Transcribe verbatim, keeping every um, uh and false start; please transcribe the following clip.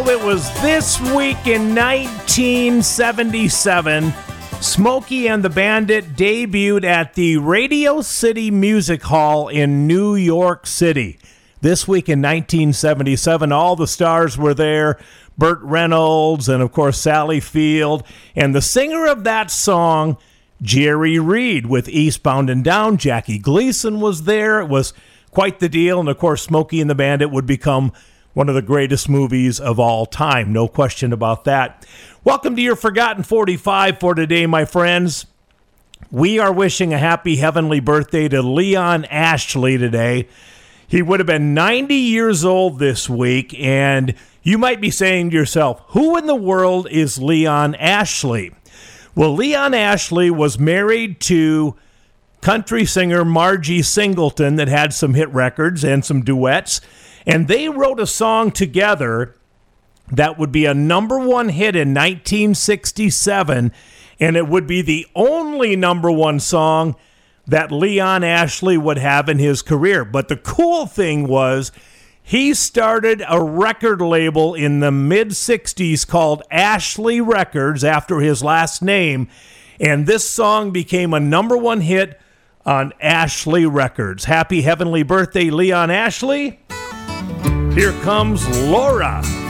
It was this week in nineteen seventy-seven, Smokey and the Bandit debuted at the Radio City Music Hall in New York City. This week in nineteen seventy-seven, all the stars were there. Burt Reynolds and, of course, Sally Field. And the singer of that song, Jerry Reed, with Eastbound and Down. Jackie Gleason was there. It was quite the deal. And, of course, Smokey and the Bandit would become one of the greatest movies of all time. No question about that. Welcome to your Forgotten forty-five for today, my friends. We are wishing a happy heavenly birthday to Leon Ashley today. He would have been ninety years old this week, and you might be saying to yourself, who in the world is Leon Ashley? Well, Leon Ashley was married to country singer Margie Singleton that had some hit records and some duets. And they wrote a song together that would be a number one hit in nineteen sixty-seven, and it would be the only number one song that Leon Ashley would have in his career. But the cool thing was he started a record label in the mid-sixties called Ashley Records after his last name, and this song became a number one hit on Ashley Records. Happy heavenly birthday, Leon Ashley. Here comes Laura.